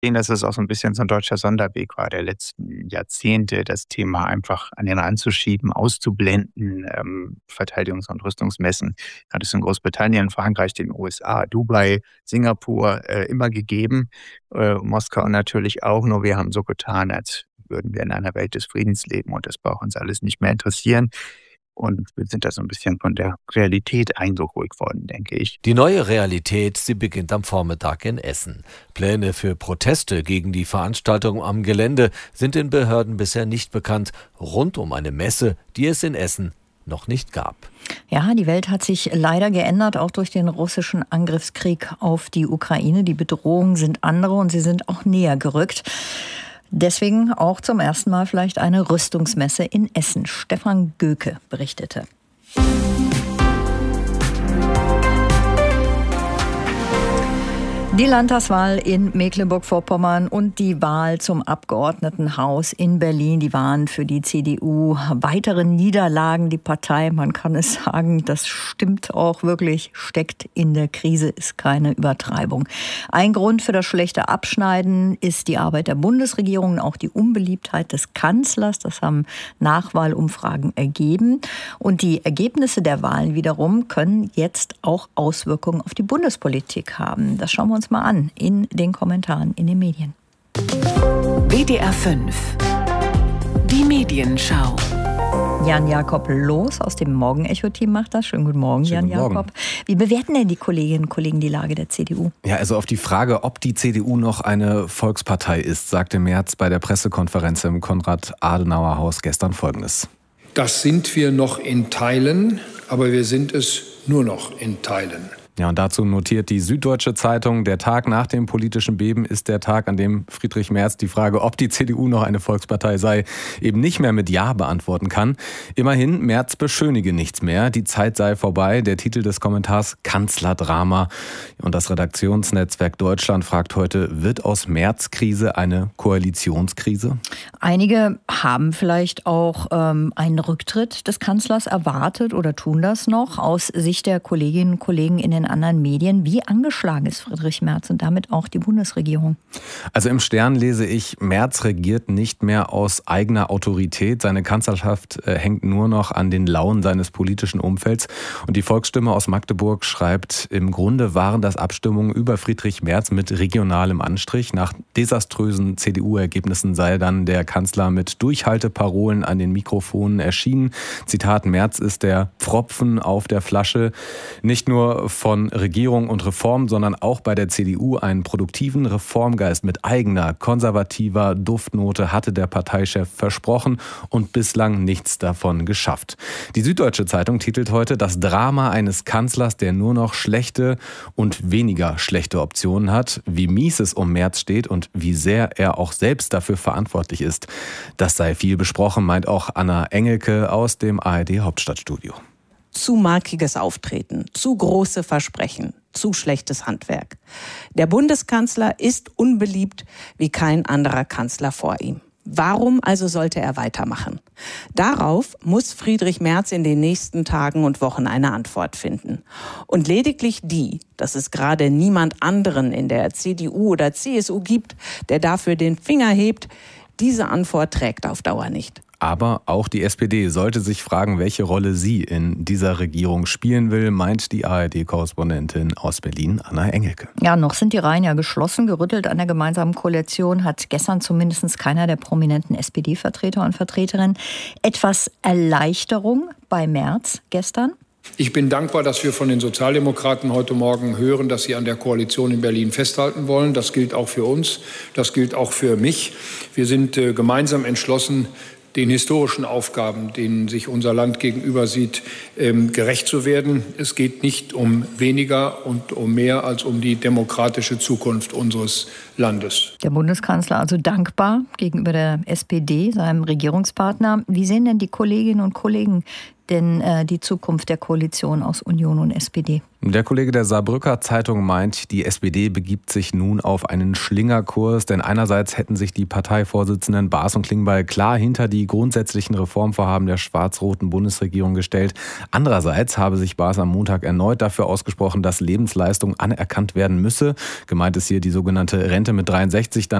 Dass es auch so ein bisschen so ein deutscher Sonderweg war der letzten Jahrzehnte, das Thema einfach an den Rand zu schieben, auszublenden. Verteidigungs- und Rüstungsmessen hat es in Großbritannien, Frankreich, den USA, Dubai, Singapur immer gegeben, Moskau natürlich auch, nur wir haben so getan, als würden wir in einer Welt des Friedens leben und das braucht uns alles nicht mehr interessieren. Und wir sind da so ein bisschen von der Realität eingeholt worden, denke ich. Die neue Realität, sie beginnt am Vormittag in Essen. Pläne für Proteste gegen die Veranstaltung am Gelände sind den Behörden bisher nicht bekannt, rund um eine Messe, die es in Essen noch nicht gab. Ja, die Welt hat sich leider geändert, auch durch den russischen Angriffskrieg auf die Ukraine. Die Bedrohungen sind andere und sie sind auch näher gerückt. Deswegen auch zum ersten Mal vielleicht eine Rüstungsmesse in Essen. Stefan Göke berichtete. Die Landtagswahl in Mecklenburg-Vorpommern und die Wahl zum Abgeordnetenhaus in Berlin, die waren für die CDU weitere Niederlagen. Die Partei, man kann es sagen, das stimmt auch wirklich, steckt in der Krise, ist keine Übertreibung. Ein Grund für das schlechte Abschneiden ist die Arbeit der Bundesregierung und auch die Unbeliebtheit des Kanzlers. Das haben Nachwahlumfragen ergeben. Und die Ergebnisse der Wahlen wiederum können jetzt auch Auswirkungen auf die Bundespolitik haben. Das schauen wir uns mal an in den Kommentaren in den Medien. WDR 5. Die Medienschau. Jan-Jakob Loos aus dem Morgenecho-Team macht das. Schönen guten Morgen, Jan-Jakob. Wie bewerten denn die Kolleginnen und Kollegen die Lage der CDU? Ja, also auf die Frage, ob die CDU noch eine Volkspartei ist, sagte Merz bei der Pressekonferenz im Konrad-Adenauer-Haus gestern Folgendes. Das sind wir noch in Teilen, aber wir sind es nur noch in Teilen. Ja, und dazu notiert die Süddeutsche Zeitung, der Tag nach dem politischen Beben ist der Tag, an dem Friedrich Merz die Frage, ob die CDU noch eine Volkspartei sei, eben nicht mehr mit Ja beantworten kann. Immerhin, Merz beschönige nichts mehr. Die Zeit sei vorbei. Der Titel des Kommentars Kanzlerdrama. Und das Redaktionsnetzwerk Deutschland fragt heute, wird aus Merz-Krise eine Koalitionskrise? Einige haben vielleicht auch einen Rücktritt des Kanzlers erwartet oder tun das noch. Aus Sicht der Kolleginnen und Kollegen in den anderen Medien. Wie angeschlagen ist Friedrich Merz und damit auch die Bundesregierung? Also im Stern lese ich, Merz regiert nicht mehr aus eigener Autorität. Seine Kanzlerschaft hängt nur noch an den Launen seines politischen Umfelds. Und die Volksstimme aus Magdeburg schreibt, im Grunde waren das Abstimmungen über Friedrich Merz mit regionalem Anstrich. Nach desaströsen CDU-Ergebnissen sei dann der Kanzler mit Durchhalteparolen an den Mikrofonen erschienen. Zitat, Merz ist der Pfropfen auf der Flasche. Nicht nur von Regierung und Reform, sondern auch bei der CDU einen produktiven Reformgeist mit eigener, konservativer Duftnote hatte der Parteichef versprochen und bislang nichts davon geschafft. Die Süddeutsche Zeitung titelt heute das Drama eines Kanzlers, der nur noch schlechte und weniger schlechte Optionen hat. Wie mies es um Merz steht und wie sehr er auch selbst dafür verantwortlich ist. Das sei viel besprochen, meint auch Anna Engelke aus dem ARD-Hauptstadtstudio. Zu markiges Auftreten, zu große Versprechen, zu schlechtes Handwerk. Der Bundeskanzler ist unbeliebt wie kein anderer Kanzler vor ihm. Warum also sollte er weitermachen? Darauf muss Friedrich Merz in den nächsten Tagen und Wochen eine Antwort finden. Und lediglich die, dass es gerade niemand anderen in der CDU oder CSU gibt, der dafür den Finger hebt, diese Antwort trägt auf Dauer nicht. Aber auch die SPD sollte sich fragen, welche Rolle sie in dieser Regierung spielen will, meint die ARD-Korrespondentin aus Berlin, Anna Engelke. Ja, noch sind die Reihen ja geschlossen. Gerüttelt an der gemeinsamen Koalition hat gestern zumindest keiner der prominenten SPD-Vertreter und Vertreterinnen. Etwas Erleichterung bei Merz gestern? Ich bin dankbar, dass wir von den Sozialdemokraten heute Morgen hören, dass sie an der Koalition in Berlin festhalten wollen. Das gilt auch für uns, das gilt auch für mich. Wir sind gemeinsam entschlossen, den historischen Aufgaben, denen sich unser Land gegenüber sieht, gerecht zu werden. Es geht nicht um weniger und um mehr als um die demokratische Zukunft unseres Landes. Der Bundeskanzler also dankbar gegenüber der SPD, seinem Regierungspartner. Wie sehen denn die Kolleginnen und Kollegen denn die Zukunft der Koalition aus Union und SPD? Der Kollege der Saarbrücker Zeitung meint, die SPD begibt sich nun auf einen Schlingerkurs, denn einerseits hätten sich die Parteivorsitzenden Baas und Klingbeil klar hinter die grundsätzlichen Reformvorhaben der schwarz-roten Bundesregierung gestellt. Andererseits habe sich Baas am Montag erneut dafür ausgesprochen, dass Lebensleistung anerkannt werden müsse. Gemeint ist hier die sogenannte Rente mit 63 dann